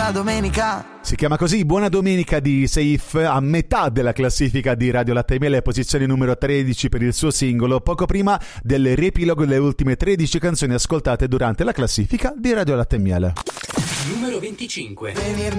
buona domenica. Si chiama così, Buona Domenica di Seif, a metà della classifica di Radio Latte e Miele, posizione numero 13 per il suo singolo, poco prima del riepilogo delle ultime 13 canzoni ascoltate durante la classifica di Radio Latte e Miele. Numero 25.